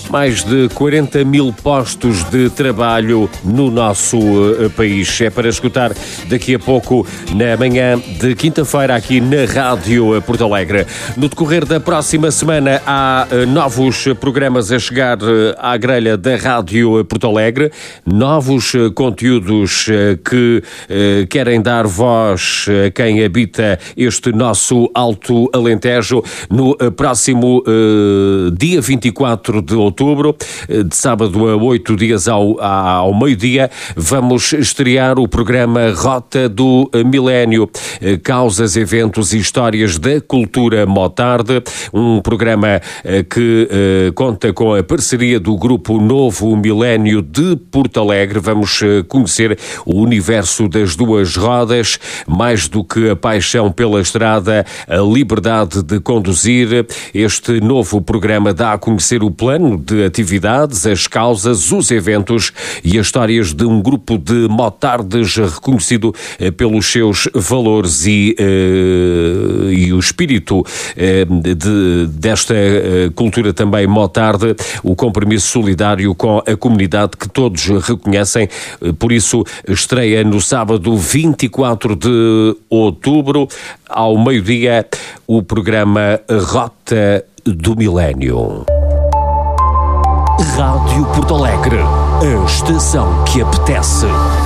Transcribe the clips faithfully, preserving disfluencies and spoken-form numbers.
mais de quarenta mil postos de trabalho no nosso uh, país. É para escutar daqui a pouco, na manhã de quinta-feira, aqui na Rádio Porto Alegre. No decorrer da próxima semana há uh, novos programas a chegar uh, à grelha da Rádio Porto Alegre, novos uh, conteúdos uh, que uh, querem dar voz a quem habita este nosso Alto Alentejo. No uh, próximo uh, dia vinte e quatro de outubro, uh, de sábado a oito dias ao, ao meio-dia, vamos estrear o programa Rota do Milénio, uh, causas, eventos e histórias da cultura motarde, um programa uh, que uh, conta com a parceria do Grupo Novo Milénio de Porto Alegre. Vamos uh, conhecer o universo das duas rodas, mais do que a paixão pela estrada, a liberdade de conduzir. Este novo programa dá a conhecer o plano de atividades, as causas, os eventos e as histórias de um grupo de motardes reconhecido eh, pelos seus valores e, eh, e o espírito eh, de, desta eh, cultura também motarde, o compromisso solidário com a comunidade que todos reconhecem. Por isso, estreia no sábado vinte e quatro de outubro, ao meio-dia, o programa Rota do Milénio. Rádio Porto Alegre, a estação que apetece.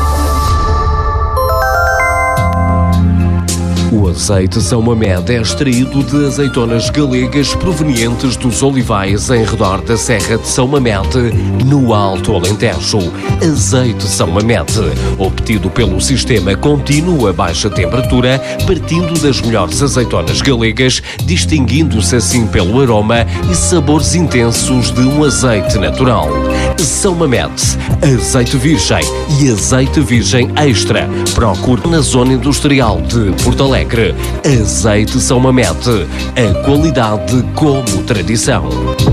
O azeite São Mamed é extraído de azeitonas galegas provenientes dos olivais em redor da Serra de São Mamed, no Alto Alentejo. Azeite São Mamed, obtido pelo sistema contínuo a baixa temperatura, partindo das melhores azeitonas galegas, distinguindo-se assim pelo aroma e sabores intensos de um azeite natural. São Mamed, azeite virgem e azeite virgem extra. Procure na zona industrial de Porto Alegre. Azeite São Mamed, a qualidade como tradição.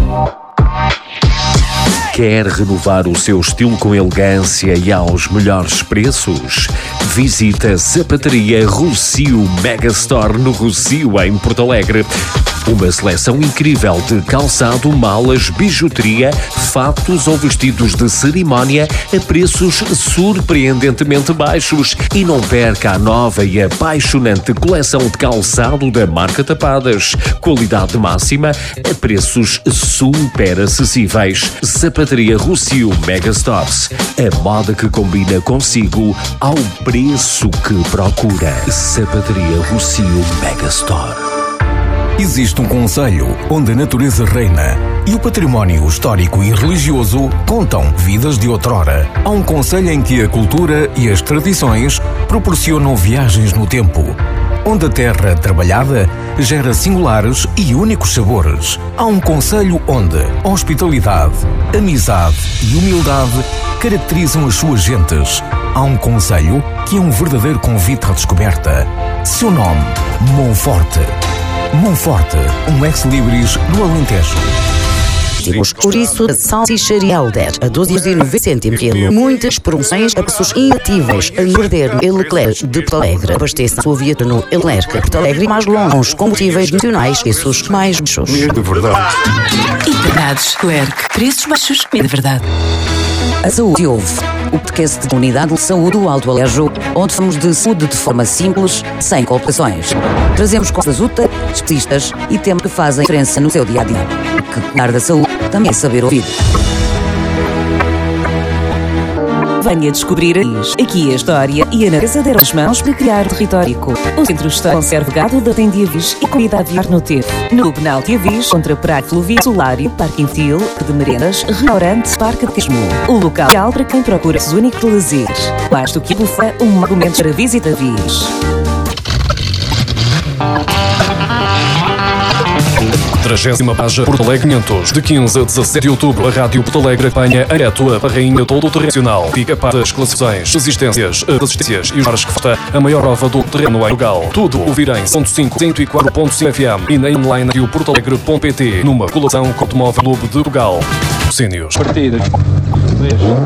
Quer renovar o seu estilo com elegância e aos melhores preços? Visita a Sapataria Rocio Megastore no Rocio, em Porto Alegre. Uma seleção incrível de calçado, malas, bijuteria, fatos ou vestidos de cerimónia a preços surpreendentemente baixos. E não perca a nova e apaixonante coleção de calçado da marca Tapadas. Qualidade máxima a preços super acessíveis. Sapataria Rocio Megastores. A moda que combina consigo ao preço que procura. Sapataria Rocio Megastore. Existe um concelho onde a natureza reina e o património histórico e religioso contam vidas de outrora. Há um concelho em que a cultura e as tradições proporcionam viagens no tempo, onde a terra trabalhada gera singulares e únicos sabores. Há um concelho onde hospitalidade, amizade e humildade caracterizam as suas gentes. Há um concelho que é um verdadeiro convite à descoberta. Seu nome, Monforte. Monforte, um ex-libris do Alentejo. Temos por isso a salsicharia Alder a doze euros e noventa cêntimos. Muitas promoções a preços imbatíveis a morder no Leclerc de Porto Alegre. Abasteça a sua viatura no Leclerc de Porto Alegre mais longe, com os combustíveis nacionais e seus mais baixos. De verdade. Integrados Leclerc. Preços baixos é de verdade. A saúde ouve. O podcast de Unidade de Saúde do Alto Alentejo, onde falamos de saúde de forma simples, sem complicações. Trazemos consulta, especialistas e temas que fazem diferença no seu dia-a-dia. Que cuidar da saúde também é saber ouvir. Venha descobrir a aqui a história e a natureza deram as mãos para criar território. O centro está conserva gado da Tendia Avis e comida a viar no tempo. No Penalti Avis, contra Praia Fluvial, Solário, Parque Infantil, de merendas, restaurante, Parque de Casmo. O local ideal para quem procura o único de lazer. Mais do que buffet, um argumento para visita Avis. trigésima página Porto Alegre quinhentos. De quinze a dezassete de outubro, a Rádio Porto Alegre apanha a Etua, a rainha todo terrenal. Fica para as classificações, resistências, resistências e os mares que falta a maior prova do terreno em Portugal. Tudo ouvir em cento e cinco, cento e quatro ponto cinco F M e na online de porto alegre ponto pt, numa colaboração com o Automóvel Clube de Portugal. Patrocínios. Partida.